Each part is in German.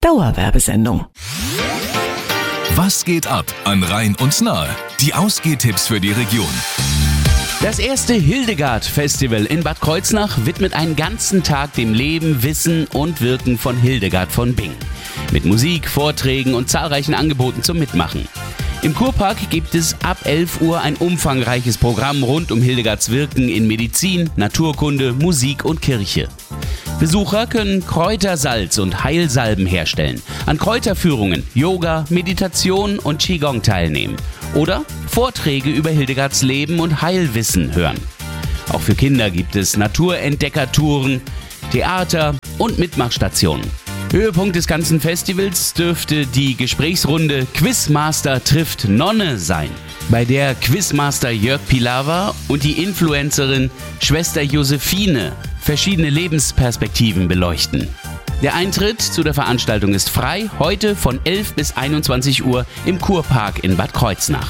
Dauerwerbesendung. Was geht ab an Rhein und Nahe? Die Ausgehtipps für die Region. Das erste Hildegard-Festival in Bad Kreuznach widmet einen ganzen Tag dem Leben, Wissen und Wirken von Hildegard von Bingen. Mit Musik, Vorträgen und zahlreichen Angeboten zum Mitmachen. Im Kurpark gibt es ab 11 Uhr ein umfangreiches Programm rund um Hildegards Wirken in Medizin, Naturkunde, Musik und Kirche. Besucher können Kräutersalz und Heilsalben herstellen, an Kräuterführungen, Yoga, Meditation und Qigong teilnehmen oder Vorträge über Hildegards Leben und Heilwissen hören. Auch für Kinder gibt es Naturentdeckertouren, Theater und Mitmachstationen. Höhepunkt des ganzen Festivals dürfte die Gesprächsrunde Quizmaster trifft Nonne sein, bei der Quizmaster Jörg Pilawa und die Influencerin Schwester Josephine verschiedene Lebensperspektiven beleuchten. Der Eintritt zu der Veranstaltung ist frei, heute von 11 bis 21 Uhr im Kurpark in Bad Kreuznach.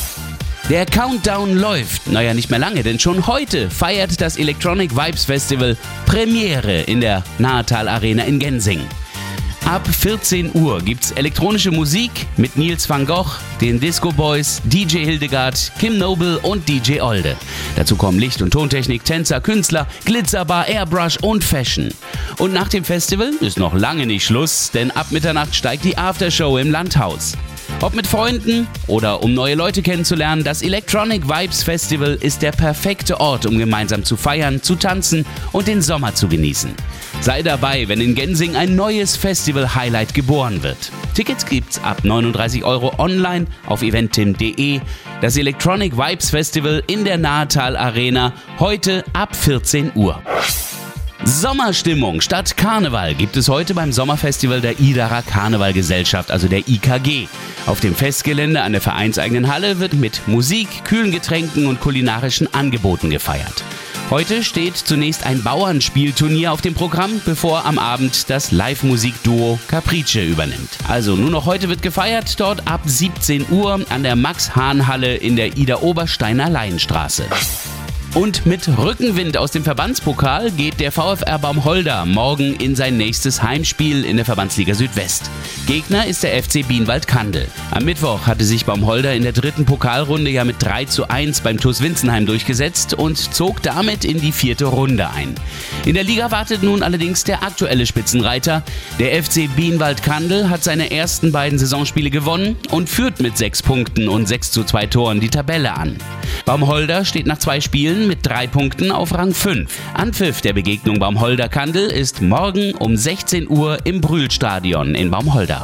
Der Countdown läuft, nicht mehr lange, denn schon heute feiert das Electronic Vibes Festival Premiere in der Nahetal Arena in Gensing. Ab 14 Uhr gibt's elektronische Musik mit Nils van Gogh, den Disco Boys, DJ Hildegard, Kim Noble und DJ Olde. Dazu kommen Licht- und Tontechnik, Tänzer, Künstler, Glitzerbar, Airbrush und Fashion. Und nach dem Festival ist noch lange nicht Schluss, denn ab Mitternacht steigt die Aftershow im Landhaus. Ob mit Freunden oder um neue Leute kennenzulernen, das Electronic Vibes Festival ist der perfekte Ort, um gemeinsam zu feiern, zu tanzen und den Sommer zu genießen. Sei dabei, wenn in Gensing ein neues Festival-Highlight geboren wird. Tickets gibt's ab 39 € online auf eventim.de. Das Electronic Vibes Festival in der Nahetal Arena, heute ab 14 Uhr. Sommerstimmung statt Karneval gibt es heute beim Sommerfestival der Iderer Karnevalgesellschaft, also der IKG. Auf dem Festgelände an der vereinseigenen Halle wird mit Musik, kühlen Getränken und kulinarischen Angeboten gefeiert. Heute steht zunächst ein Bauernspielturnier auf dem Programm, bevor am Abend das Live-Musikduo Caprice übernimmt. Also nur noch heute wird gefeiert, dort ab 17 Uhr an der Max-Hahn-Halle in der Ida-Obersteiner Laienstraße. Und mit Rückenwind aus dem Verbandspokal geht der VfR Baumholder morgen in sein nächstes Heimspiel in der Verbandsliga Südwest. Gegner ist der FC Bienwald-Kandel. Am Mittwoch hatte sich Baumholder in der dritten Pokalrunde mit 3:1 beim TuS Winzenheim durchgesetzt und zog damit in die 4. Runde ein. In der Liga wartet nun allerdings der aktuelle Spitzenreiter. Der FC Bienwald-Kandel hat seine ersten beiden Saisonspiele gewonnen und führt mit 6 Punkten und 6:2 Toren die Tabelle an. Baumholder steht nach 2 Spielen mit 3 Punkten auf Rang 5. Anpfiff der Begegnung Baumholder-Kandel ist morgen um 16 Uhr im Brühlstadion in Baumholder.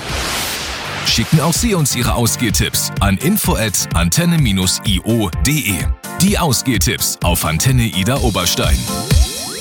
Schicken auch Sie uns Ihre Ausgehtipps an info@antenne-io.de. Die Ausgehtipps auf Antenne Ida Oberstein.